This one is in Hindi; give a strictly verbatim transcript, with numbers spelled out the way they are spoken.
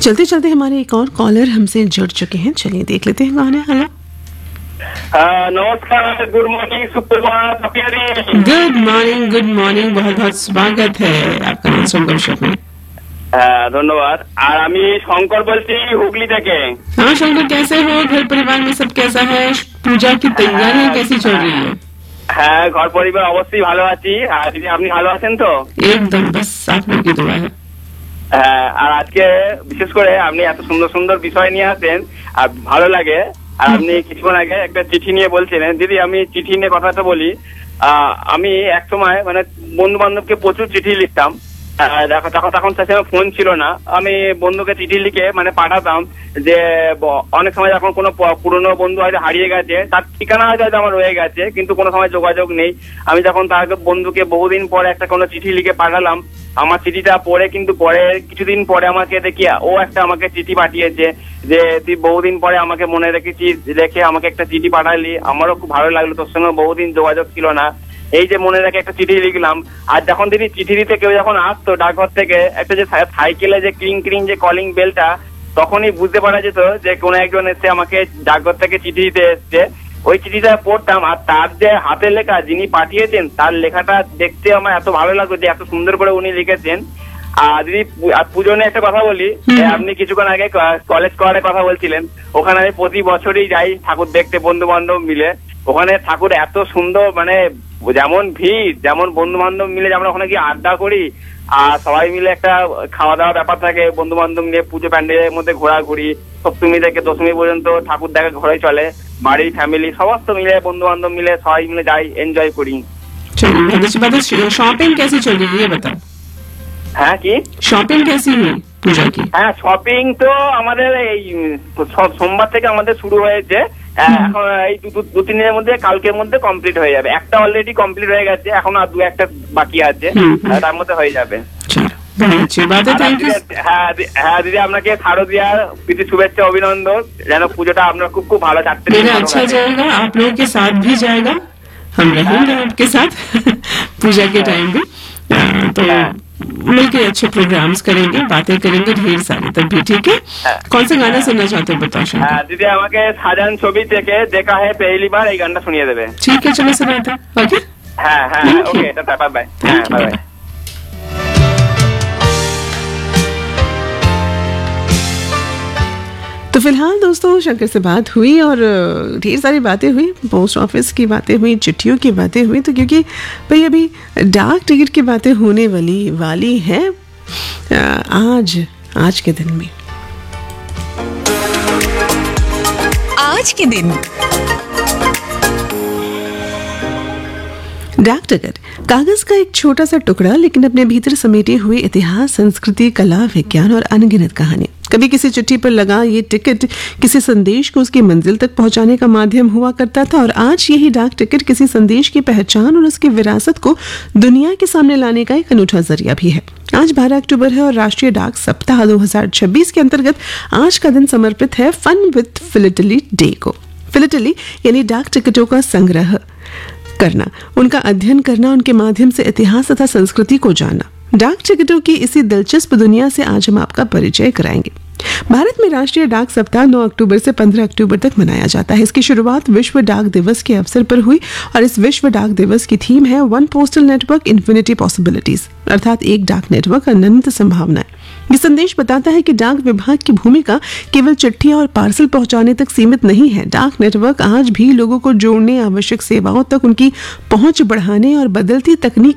चलते चलते हमारे एक और कॉलर हमसे जुड़ चुके हैं, चलिए देख लेते हैं कौन है। हेलो, नमस्कार, गुड मॉर्निंग, सुप्रभात। गुड मॉर्निंग, गुड मॉर्निंग, बहुत बहुत स्वागत है आपका नाम संगम शो में। ধন্যবাদ। আর আমি শঙ্কর বলছি হুগলি থেকে। हाँ शंकर, कैसे हो? घर परिवार में सब कैसा है? पूजा की तैयारियां कैसी चल रही है? হ্যাঁ, ঘর পরিবার অবশ্যই ভালো আছি। আর দিদি আপনি ভালো আছেন তো? एकदम, बस आप लोग की दुआ है। হ্যাঁ, আর আজকে বিশেষ করে আপনি এত সুন্দর সুন্দর বিষয় নিয়ে আসেন আর ভালো লাগে। আর আপনি কিছুক্ষণ আগে একটা চিঠি নিয়ে বলছিলেন, দিদি আমি চিঠি নিয়ে কথাটা বলি। আমি এক সময় মানে বন্ধু বান্ধবকে প্রচুর চিঠি লিখতাম। দেখো তখন তখন তার সময় ফোন ছিল না, আমি বন্ধুকে চিঠি লিখে মানে পাঠাতাম যে অনেক সময় যখন কোনো পুরনো বন্ধু হয়তো হারিয়ে গেছে, তার ঠিকানা হয়তো আমার রয়ে গেছে কিন্তু কোনো সময় যোগাযোগ নেই, আমি যখন তাকে বন্ধুকে বহুদিন পরে একটা কোনো চিঠি লিখে পাঠালাম, আমার চিঠিটা পড়ে কিন্তু পরে কিছুদিন পরে আমাকে দেখি ও একটা আমাকে চিঠি পাঠিয়েছে যে তুই বহুদিন পরে আমাকে মনে রেখেছিস, রেখে আমাকে একটা চিঠি পাঠালি, আমারও খুব ভালো লাগলো, তোর সঙ্গে বহুদিন যোগাযোগ ছিল না, এই যে মনে রেখে একটা চিঠি লিখলাম। আর যখন দিদি চিঠি দিতে কেউ যখন আসতো ডাকঘর থেকে, একটা যে সাইকেলে যে ক্রিং ক্রিং যে কলিং বেলটা, তখনই বুঝতে পারা যেত যে কোনো একজন এসে আমাকে ডাকঘর থেকে চিঠি দিতে এসছে। ওই চিঠিটা পড়তাম আর তার যে হাতের লেখা যিনি পাঠিয়েছেন তার লেখাটা দেখতে আমার এত ভালো লাগতো যে এত সুন্দর করে উনি লিখেছেন। আর দিদি পুজো নিয়ে একটা কথা বলি, আপনি কিছুক্ষণ আগে কলেজ স্কোয়ারের কথা বলছিলেন, ওখানে আমি প্রতি বছরই যাই ঠাকুর দেখতে বন্ধু বান্ধব মিলে। ওখানে ঠাকুর এত সুন্দর, মানে যেমন ভিড়, যেমন বন্ধু বান্ধব মিলে যেমন ওখানে গিয়ে আড্ডা করি আর সবাই মিলে একটা খাওয়া দাওয়ার ব্যাপার থাকে, বন্ধু বান্ধব নিয়ে পুজো প্যান্ডেলের মধ্যে ঘোরাঘুরি, সপ্তমী থেকে দশমী পর্যন্ত ঠাকুর দেখা ঘরে চলে, বাড়ির ফ্যামিলি সমস্ত মিলে বন্ধু বান্ধব মিলে সবাই মিলে যাই, এনজয় করি। शॉपिंग कैसी चल रही है बताओ? হ্যাঁ কি शॉपिंग कैसी हुई पूजा की? হ্যাঁ শপিং তো আমাদের এই সোমবার থেকে আমাদের শুরু হয়েছে, এখন এই দু তিন দিনের মধ্যে কালকের মধ্যে কমপ্লিট হয়ে যাবে। একটা অলরেডি কমপ্লিট হয়ে গেছে, এখন আর দু একটা বাকি আছে, তার মধ্যে হয়ে যাবে। হ্যাঁ দিদি আপনাকে শারদীয়ার প্রীতি শুভেচ্ছা অভিনন্দন, যেন পুজোটা আপনার খুব খুব ভালো কাটতে। अच्छा जाएगा, आप लोगों के साथ भी जाएगा, हम रहेंगे आपके साथ पूजा के टाइम भी, तो मिलकर अच्छे प्रोग्राम्स करेंगे, बातें करेंगे ढेर सारी तब भी। ठीक है, कौन सा गाना सुनना चाहते हो बताओ? হ্যাঁ দিদি আমাকে সাজান ছবি থেকে দেখা है पहली बार এই গানটা শুনিয়ে দেবে। ठीक है, चलो सुनाते हैं। ओके, হ্যাঁ হ্যাঁ ওকে, টাটা, বাই বাই। হ্যাঁ বাই বাই। तो फिलहाल दोस्तों शंकर से बात हुई और ढेर सारी बातें हुई, पोस्ट ऑफिस की बातें हुई, चिट्ठियों की बातें हुई, तो क्योंकि भाई अभी डाक टिकट की बातें होने वाली वाली है आज आज के दिन में। आज के दिन डाक टिकट कागज का एक छोटा सा टुकड़ा, लेकिन अपने भीतर समेटे हुए इतिहास, संस्कृति, कला, विज्ञान और अनगिनत कहानी। कभी किसी चिट्ठी पर लगा ये टिकट किसी संदेश को उसकी मंजिल तक पहुंचाने का माध्यम हुआ करता था, और आज यही डाक टिकट किसी संदेश की पहचान और उसकी विरासत को दुनिया के सामने लाने का एक अनूठा जरिया भी है। आज बारह अक्टूबर है और राष्ट्रीय डाक सप्ताह दो हज़ार छब्बीस के अंतर्गत आज का दिन समर्पित है फन विद फिलेटली डे को। फिलेटली यानी डाक टिकटों का संग्रह करना, उनका अध्ययन करना, उनके माध्यम से इतिहास तथा संस्कृति को जानना। डाक टिकटों की इसी दिलचस्प दुनिया से आज हम आपका परिचय कराएंगे। भारत में राष्ट्रीय डाक सप्ताह नौ अक्टूबर से पंद्रह अक्टूबर तक मनाया जाता है। इसकी शुरुआत विश्व डाक दिवस के अवसर पर हुई और इस विश्व डाक दिवस की थीम है one postal network infinity possibilities, अर्थात एक डाक नेटवर्क अनंत संभावनाएं। ये संदेश बताता है कि डाक विभाग की भूमिका केवल चिट्ठियां और पार्सल पहुंचाने तक सीमित नहीं है। डाक नेटवर्क आज भी लोगों को जोड़ने, आवश्यक सेवाओं तक उनकी पहुंच बढ़ाने और बदलती तकनीक